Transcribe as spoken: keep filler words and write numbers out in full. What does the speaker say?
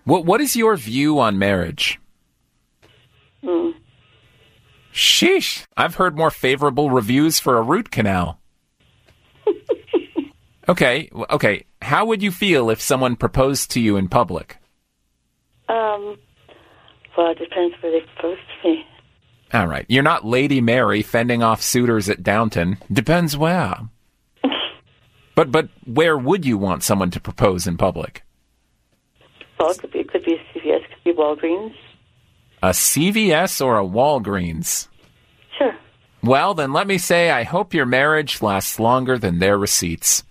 What What is your view on marriage? Hmm. Sheesh. I've heard more favorable reviews for a root canal. Okay, okay. How would you feel if someone proposed to you in public? Um, well, it depends where they propose to me. All right. You're not Lady Mary fending off suitors at Downton. Depends where. but but where would you want someone to propose in public? Well, it could be, it could be a C V S, it could be Walgreens. A C V S or a Walgreens? Sure. Well, then let me say I hope your marriage lasts longer than their receipts.